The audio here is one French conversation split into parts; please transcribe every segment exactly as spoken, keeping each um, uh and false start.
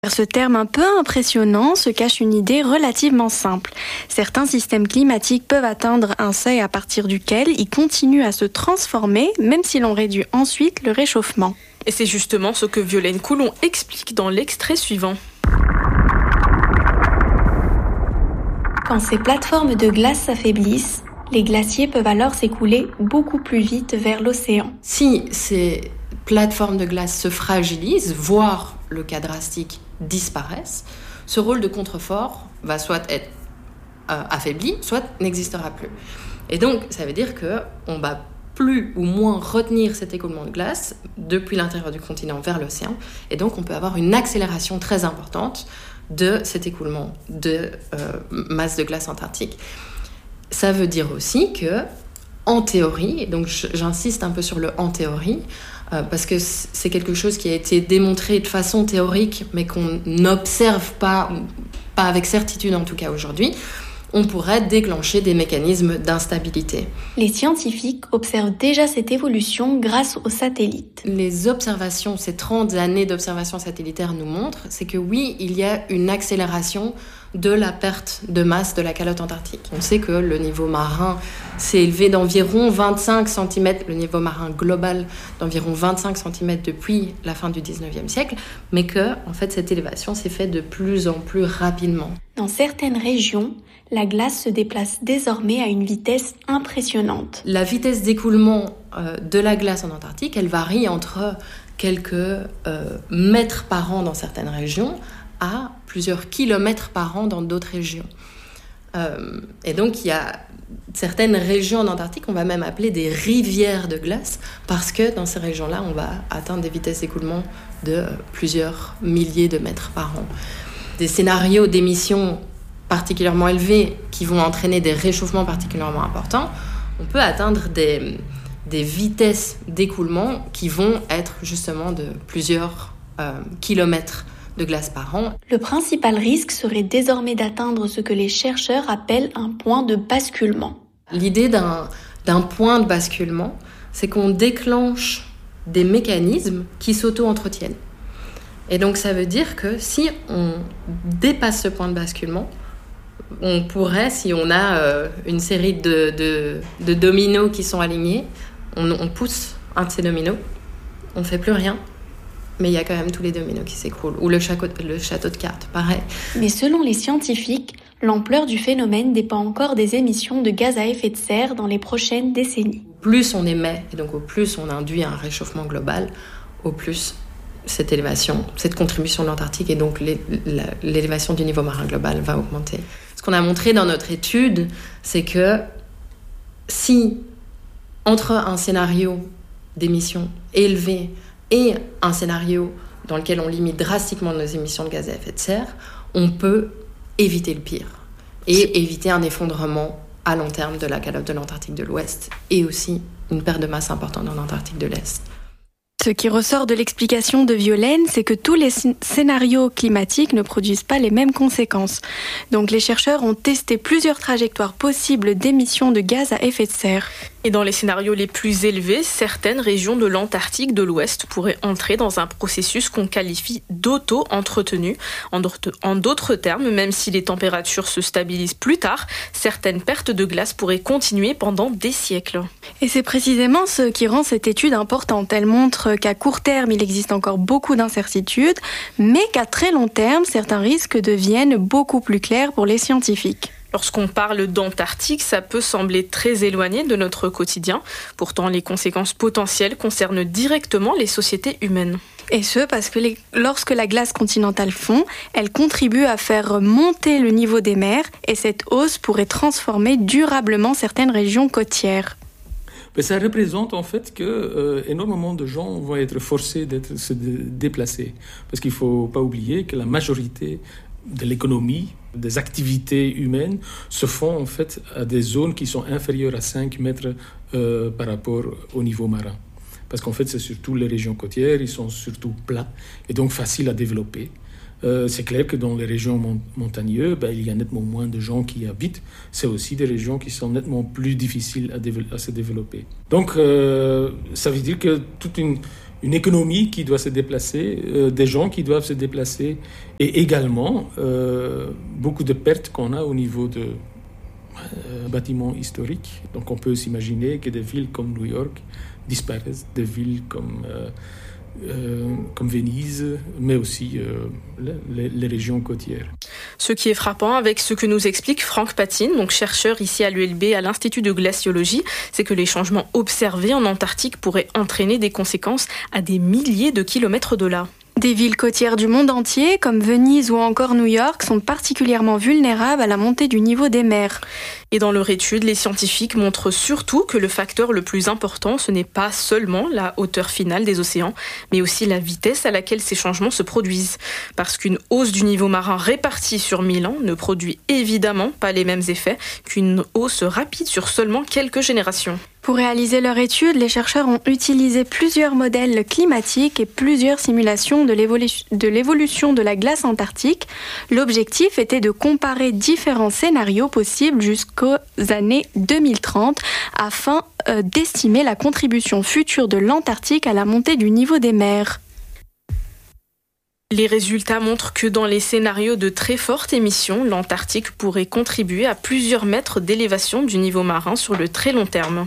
Derrière ce terme un peu impressionnant se cache une idée relativement simple. Certains systèmes climatiques peuvent atteindre un seuil à partir duquel ils continuent à se transformer, même si l'on réduit ensuite le réchauffement. Et c'est justement ce que Violaine Coulon explique dans l'extrait suivant. Quand ces plateformes de glace s'affaiblissent, les glaciers peuvent alors s'écouler beaucoup plus vite vers l'océan. Si ces plateformes de glace se fragilisent, voire le cas drastique disparaissent, ce rôle de contrefort va soit être euh, affaibli, soit n'existera plus. Et donc, ça veut dire qu'on va plus ou moins retenir cet écoulement de glace depuis l'intérieur du continent vers l'océan, et donc on peut avoir une accélération très importante de cet écoulement de euh, masse de glace antarctique. Ça veut dire aussi que, en théorie, et donc j'insiste un peu sur le « en théorie », euh, parce que c'est quelque chose qui a été démontré de façon théorique, mais qu'on n'observe pas, pas avec certitude en tout cas aujourd'hui, on pourrait déclencher des mécanismes d'instabilité. Les scientifiques observent déjà cette évolution grâce aux satellites. Les observations, ces trente années d'observations satellitaires nous montrent, c'est que oui, il y a une accélération de la perte de masse de la calotte antarctique. On sait que le niveau marin s'est élevé d'environ vingt-cinq centimètres, le niveau marin global d'environ vingt-cinq centimètres depuis la fin du dix-neuvième siècle, mais que, en fait, cette élévation s'est faite de plus en plus rapidement. Dans certaines régions, la glace se déplace désormais à une vitesse impressionnante. La vitesse d'écoulement euh, de la glace en Antarctique, elle varie entre quelques euh, mètres par an dans certaines régions à plusieurs kilomètres par an dans d'autres régions. Euh, et donc, il y a certaines régions en Antarctique qu'on va même appeler des rivières de glace parce que dans ces régions-là, on va atteindre des vitesses d'écoulement de euh, plusieurs milliers de mètres par an. Des scénarios d'émissions particulièrement élevés qui vont entraîner des réchauffements particulièrement importants, on peut atteindre des, des vitesses d'écoulement qui vont être justement de plusieurs euh, kilomètres de glace par an. Le principal risque serait désormais d'atteindre ce que les chercheurs appellent un point de basculement. L'idée d'un, d'un point de basculement, c'est qu'on déclenche des mécanismes qui s'auto-entretiennent. Et donc ça veut dire que si on dépasse ce point de basculement, on pourrait, si on a euh, une série de, de, de dominos qui sont alignés, on, on pousse un de ces dominos, on ne fait plus rien, mais il y a quand même tous les dominos qui s'écroulent. Ou le château, le château de cartes, pareil. Mais selon les scientifiques, l'ampleur du phénomène dépend encore des émissions de gaz à effet de serre dans les prochaines décennies. Plus on émet, et donc au plus on induit un réchauffement global, au plus cette élévation, cette contribution de l'Antarctique et donc l'élévation du niveau marin global va augmenter. Ce qu'on a montré dans notre étude, c'est que si entre un scénario d'émissions élevées et un scénario dans lequel on limite drastiquement nos émissions de gaz à effet de serre, on peut éviter le pire et éviter un effondrement à long terme de la calotte de l'Antarctique de l'Ouest et aussi une perte de masse importante dans l'Antarctique de l'Est. Ce qui ressort de l'explication de Violaine, c'est que tous les scénarios climatiques ne produisent pas les mêmes conséquences. Donc les chercheurs ont testé plusieurs trajectoires possibles d'émissions de gaz à effet de serre. Et dans les scénarios les plus élevés, certaines régions de l'Antarctique de l'Ouest pourraient entrer dans un processus qu'on qualifie d'auto-entretenu. En d'autres termes, même si les températures se stabilisent plus tard, certaines pertes de glace pourraient continuer pendant des siècles. Et c'est précisément ce qui rend cette étude importante. Elle montre qu'à court terme, il existe encore beaucoup d'incertitudes, mais qu'à très long terme, certains risques deviennent beaucoup plus clairs pour les scientifiques. Lorsqu'on parle d'Antarctique, ça peut sembler très éloigné de notre quotidien. Pourtant, les conséquences potentielles concernent directement les sociétés humaines. Et ce, parce que les, lorsque la glace continentale fond, elle contribue à faire monter le niveau des mers et cette hausse pourrait transformer durablement certaines régions côtières. Mais ça représente en fait que euh, énormément de gens vont être forcés de se déplacer. Parce qu'il ne faut pas oublier que la majorité de l'économie, des activités humaines se font en fait à des zones qui sont inférieures à cinq mètres euh, par rapport au niveau marin. Parce qu'en fait, c'est surtout les régions côtières, ils sont surtout plats et donc faciles à développer. Euh, c'est clair que dans les régions mont- montagneuses, ben, il y a nettement moins de gens qui y habitent. C'est aussi des régions qui sont nettement plus difficiles à, dév- à se développer. Donc, euh, ça veut dire que toute une, une économie qui doit se déplacer, euh, des gens qui doivent se déplacer, et également euh, beaucoup de pertes qu'on a au niveau de euh, bâtiments historiques. Donc on peut s'imaginer que des villes comme New York disparaissent, des villes comme, euh, euh, comme Venise, mais aussi euh, les, les régions côtières. Ce qui est frappant avec ce que nous explique Franck Patine, donc chercheur ici à l'U L B à l'Institut de glaciologie, c'est que les changements observés en Antarctique pourraient entraîner des conséquences à des milliers de kilomètres de là. Des villes côtières du monde entier, comme Venise ou encore New York, sont particulièrement vulnérables à la montée du niveau des mers. Et dans leur étude, les scientifiques montrent surtout que le facteur le plus important, ce n'est pas seulement la hauteur finale des océans, mais aussi la vitesse à laquelle ces changements se produisent. Parce qu'une hausse du niveau marin répartie sur mille ans ne produit évidemment pas les mêmes effets qu'une hausse rapide sur seulement quelques générations. Pour réaliser leur étude, les chercheurs ont utilisé plusieurs modèles climatiques et plusieurs simulations de l'évolu- de l'évolution de la glace antarctique. L'objectif était de comparer différents scénarios possibles jusqu'aux années deux mille trente afin euh, d'estimer la contribution future de l'Antarctique à la montée du niveau des mers. Les résultats montrent que dans les scénarios de très forte émission, l'Antarctique pourrait contribuer à plusieurs mètres d'élévation du niveau marin sur le très long terme.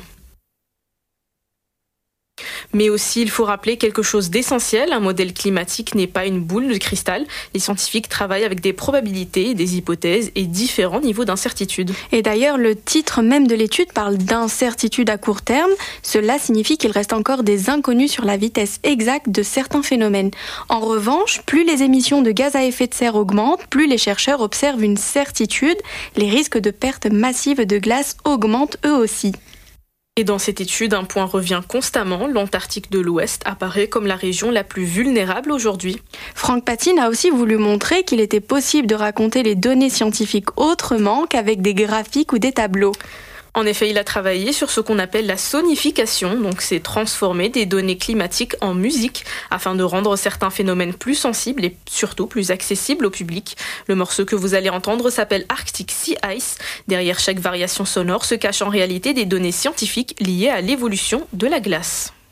Mais aussi, il faut rappeler quelque chose d'essentiel, un modèle climatique n'est pas une boule de cristal. Les scientifiques travaillent avec des probabilités, des hypothèses et différents niveaux d'incertitude. Et d'ailleurs, le titre même de l'étude parle d'incertitude à court terme. Cela signifie qu'il reste encore des inconnus sur la vitesse exacte de certains phénomènes. En revanche, plus les émissions de gaz à effet de serre augmentent, plus les chercheurs observent une certitude. Les risques de perte massive de glace augmentent eux aussi. Et dans cette étude, un point revient constamment, l'Antarctique de l'Ouest apparaît comme la région la plus vulnérable aujourd'hui. Franck Patine a aussi voulu montrer qu'il était possible de raconter les données scientifiques autrement qu'avec des graphiques ou des tableaux. En effet, il a travaillé sur ce qu'on appelle la sonification, donc c'est transformer des données climatiques en musique afin de rendre certains phénomènes plus sensibles et surtout plus accessibles au public. Le morceau que vous allez entendre s'appelle Arctic Sea Ice. Derrière chaque variation sonore se cachent en réalité des données scientifiques liées à l'évolution de la glace.